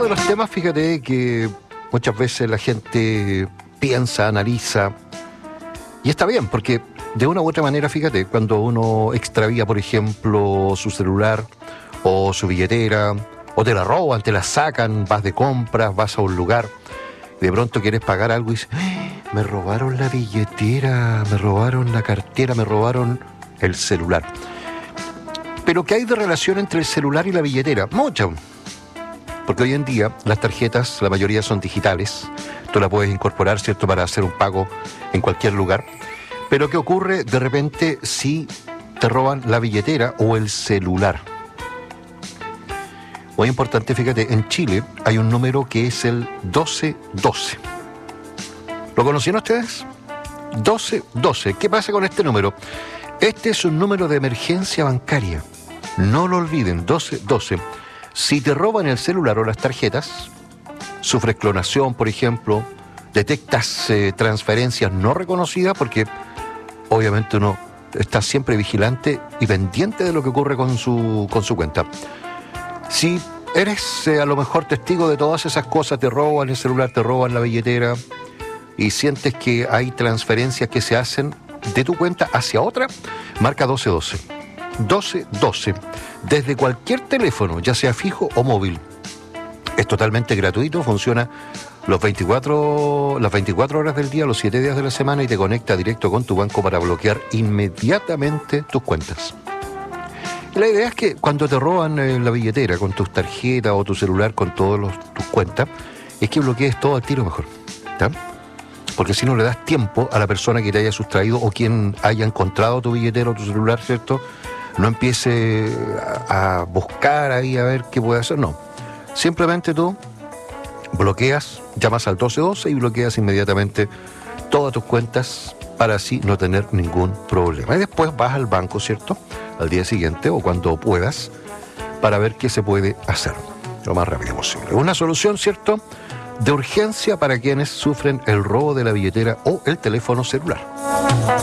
de los temas, fíjate, que muchas veces la gente piensa, analiza, y está bien, porque de una u otra manera, fíjate, cuando uno extravía, por ejemplo, su celular o su billetera, o te la roban, te la sacan, vas de compras, vas a un lugar, de pronto quieres pagar algo y dices, me robaron la billetera, me robaron la cartera, me robaron el celular. Pero ¿qué hay de relación entre el celular y la billetera? Mucho. Porque hoy en día las tarjetas, la mayoría son digitales. Tú la puedes incorporar, ¿cierto?, para hacer un pago en cualquier lugar. Pero ¿qué ocurre de repente si te roban la billetera o el celular? Muy importante, fíjate, en Chile hay un número que es el 1212. ¿Lo conocían ustedes? 1212. ¿Qué pasa con este número? Este es un número de emergencia bancaria. No lo olviden, 1212. Si te roban el celular o las tarjetas, sufres clonación, por ejemplo, detectas transferencias no reconocidas, porque obviamente uno está siempre vigilante y pendiente de lo que ocurre con su cuenta. Si eres a lo mejor testigo de todas esas cosas, te roban el celular, te roban la billetera y sientes que hay transferencias que se hacen de tu cuenta hacia otra, marca 1212. 1212. Desde cualquier teléfono, ya sea fijo o móvil. Es totalmente gratuito, funciona las 24 horas del día, los 7 días de la semana y te conecta directo con tu banco para bloquear inmediatamente tus cuentas. Y la idea es que cuando te roban la billetera con tus tarjetas o tu celular con todas tus cuentas, es que bloquees todo al tiro mejor, ¿está? Porque si no le das tiempo a la persona que te haya sustraído o quien haya encontrado tu billetera o tu celular, ¿cierto?, no empiece a buscar ahí a ver qué puede hacer, no. Simplemente tú bloqueas, llamas al 1212 y bloqueas inmediatamente todas tus cuentas para así no tener ningún problema. Y después vas al banco, ¿cierto?, al día siguiente o cuando puedas, para ver qué se puede hacer lo más rápido posible. Una solución, ¿cierto?, de urgencia para quienes sufren el robo de la billetera o el teléfono celular.